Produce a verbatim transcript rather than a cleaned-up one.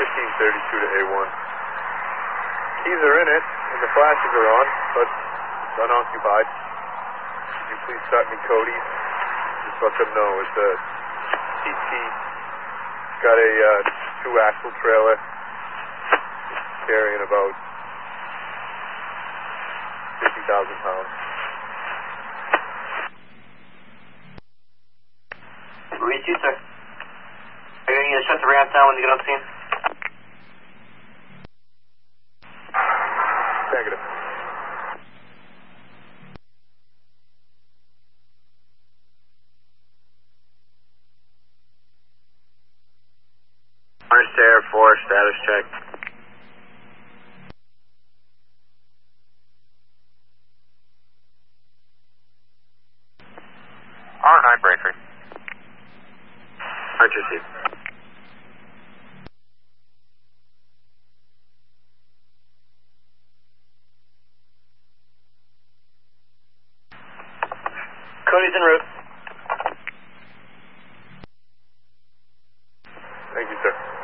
fifteen thirty-two to A one. Keys are in it, and the flashes are on, but it's unoccupied. Could you please start me Cody's? Just let them know it's a T T. It's got a uh, two-axle trailer. It's carrying about fifty thousand pounds. Repeat, sir. Are you going to shut the ramp down when you get on scene? Negative. Orange to Air four, status check. R nine Braintree. Archer seat. Cody's en route. Thank you, sir.